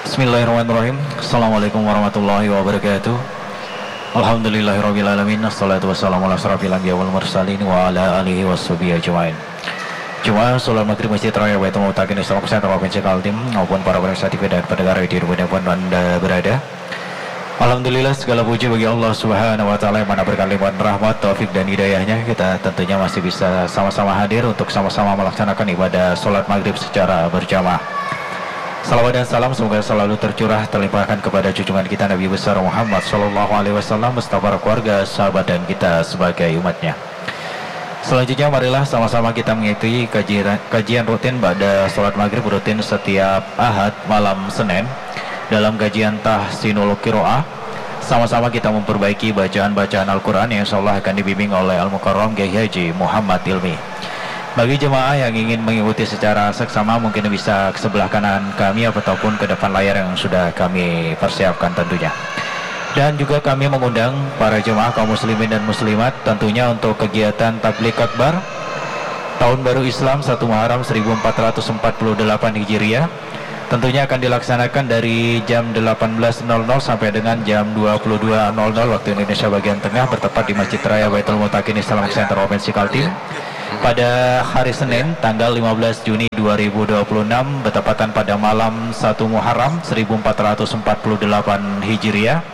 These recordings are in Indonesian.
Bismillahirrahmanirrahim. Assalamualaikum warahmatullahi wabarakatuh. Alhamdulillahirabbil alamin. Wassalatu wassalamu ala asyrafil anbiya'i wal mursalin wa ala alihi washabihi ajmain. Jemaah salat maghrib Masjid Raya Baitul Muttaqin Islam Pesantren Provinsi Kaltim maupun para pemirsa TV dan pendengar radio dimanapun Anda berada. Alhamdulillah, segala puji bagi Allah Subhanahu wa taala yang mana berkalimat rahmat, taufik dan hidayahnya kita tentunya masih bisa sama-sama hadir untuk sama-sama melaksanakan ibadah salat maghrib secara berjamaah. Salawat dan salam semoga selalu tercurah terlimpahkan kepada junjungan kita Nabi besar Muhammad sallallahu alaihi wasallam beserta para keluarga, sahabat dan kita sebagai umatnya. Selanjutnya marilah sama-sama kita mengikuti kajian rutin pada salat maghrib rutin setiap Ahad malam Senin dalam kajian Tahsinul Qiraah. Sama-sama kita memperbaiki bacaan-bacaan Al-Quran yang insyaallah akan dibimbing oleh Al-Mukarram Kiai Haji Muhammad Ilmi. Bagi jemaah yang ingin mengikuti secara seksama mungkin bisa ke sebelah kanan kami ataupun ke depan layar yang sudah kami persiapkan tentunya. Dan juga kami mengundang para jemaah kaum muslimin dan muslimat tentunya untuk kegiatan Tabligh Akbar Tahun Baru Islam 1 Muharram 1448 Hijriah. Tentunya akan dilaksanakan dari jam 18.00 sampai dengan jam 22.00 waktu Indonesia bagian tengah bertepat di Masjid Raya Baitul Muttaqin Islam Pesantren Provinsi Kaltim pada hari Senin tanggal 15 Juni 2026 bertepatan pada malam 1 Muharram 1448 Hijriah.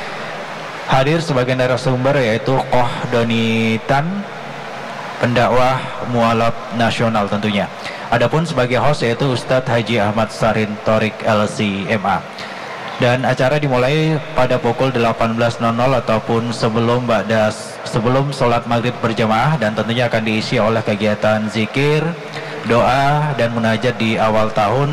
Hadir sebagai narasumber yaitu Qoh Doni Tan, pendakwah mualaf nasional tentunya. Adapun sebagai host yaitu Ustadz Haji Ahmad Sarin Thorik LC.MA. Dan acara dimulai pada pukul 18.00 ataupun sebelum sholat maghrib berjamaah, dan tentunya akan diisi oleh kegiatan zikir, doa dan munajat di awal tahun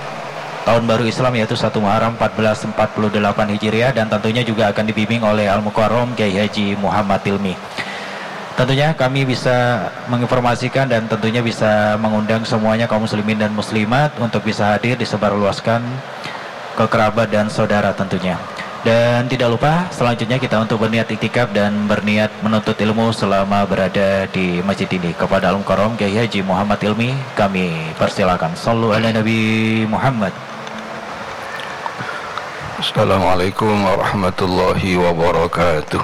baru Islam yaitu 1 Muharram 1448 Hijriah, dan tentunya juga akan dibimbing oleh Al-Mukarram Kiai Haji Muhammad Ilmi. Tentunya kami bisa menginformasikan dan tentunya bisa mengundang semuanya kaum muslimin dan muslimat untuk bisa hadir disebarluaskan ke kerabat dan saudara tentunya. Dan tidak lupa selanjutnya kita untuk berniat iktikaf dan berniat menuntut ilmu selama berada di masjid ini. Kepada Al-Mukarram Kiai Haji Muhammad Ilmi kami persilakan. Shallu ala Nabi Muhammad. Assalamualaikum warahmatullahi wabarakatuh.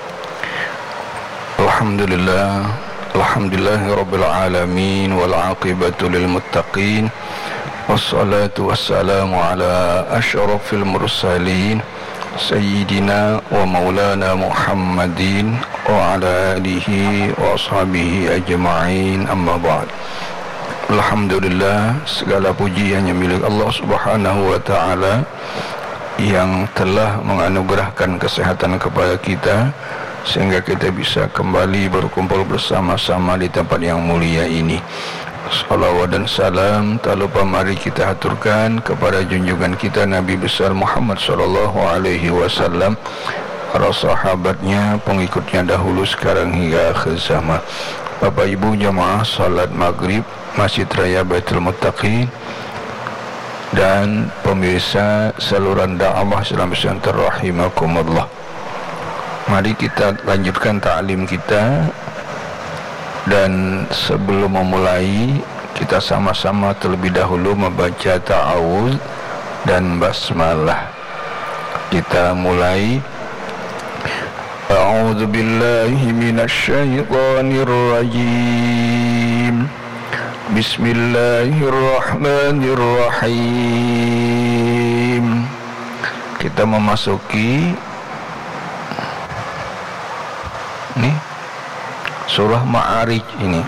Alhamdulillahi rabbil alamin wal aqibatu lil muttaqin wassalatu wassalamu ala asyrafil mursalin sayyidina wa maulana Muhammadin wa ala alihi wa ashabihi ajma'in, amma ba'd. Alhamdulillah, segala puji hanya milik Allah Subhanahu wa ta'ala yang telah menganugerahkan kesehatan kepada kita sehingga kita bisa kembali berkumpul bersama-sama di tempat yang mulia ini. Salawat dan salam tak lupa mari kita haturkan kepada junjungan kita Nabi besar Muhammad sallallahu alaihi wasallam, para sahabatnya, pengikutnya dahulu sekarang hingga akhir zaman. Bapak Ibu jamaah salat maghrib Masjid Raya Baitul Muttaqin dan pemirsa saluran dakwah Islam Pesantren rahimakumullah. Mari kita lanjutkan ta'lim kita, dan sebelum memulai kita sama-sama terlebih dahulu membaca ta'awuz dan basmalah. Kita mulai. A'udzu billahi minasy syaithanir rajim. Bismillahirrahmanirrahim. Kita memasuki surah Ma'arij ini.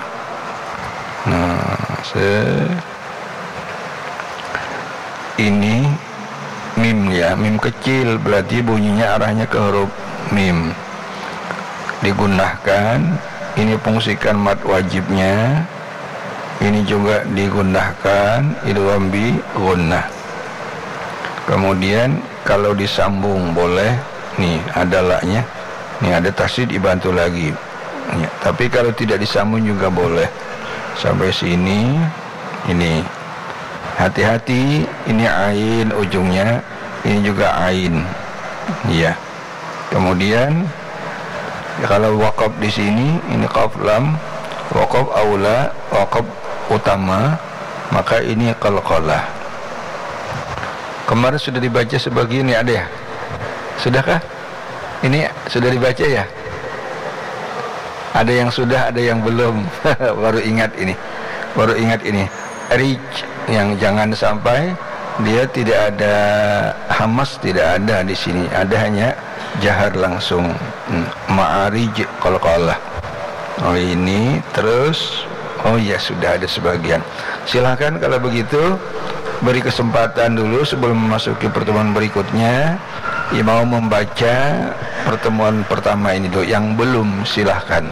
Ini mim ya, mim kecil berarti bunyinya arahnya ke huruf mim. Digunakan, ini fungsikan mad wajibnya. Ini juga digunakan idgham bi gunnah. Kemudian kalau disambung boleh, nih ada la-nya. Nih ada tasydid dibantu lagi. Ya, tapi kalau tidak disambung juga boleh. Sampai sini, ini hati-hati, ini ain ujungnya, ini juga ain. Ya. Kemudian kalau waqaf di sini, ini qaf lam, waqaf aula, waqaf utama, maka ini qalqalah. Kemarin sudah dibaca sebagian ya, ada ya? Sudahkah? Ini sudah dibaca ya? Ada yang sudah, ada yang belum. Baru ingat ini. Rich, yang jangan sampai dia tidak ada hamas, tidak ada di sini. Ada hanya jahar langsung. Ma'arij qalqalah. Oh ini, terus oh ya sudah ada sebagian. Silakan kalau begitu beri kesempatan dulu sebelum memasuki pertemuan berikutnya. Yang mau membaca pertemuan pertama ini dulu, yang belum silahkan.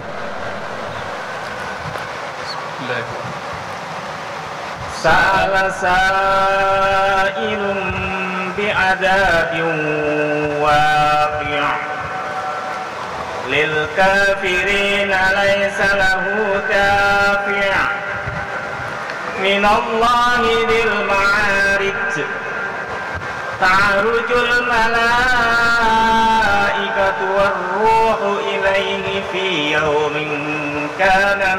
Sa'ala sa'ilun bi'adabin waqi' lil kafirina laysa lahu dafi' minallahi dil ma'arij ta'rujul malaikatu warruhu ilaihi fi yawmin kana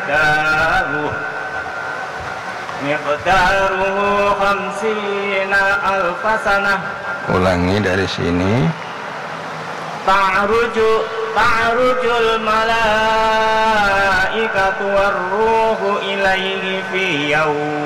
miqdaruhu 50 alfa sanah. Ulangi dari sini. Ta'rujul malaikatu warruhu ilaihi fi yawmin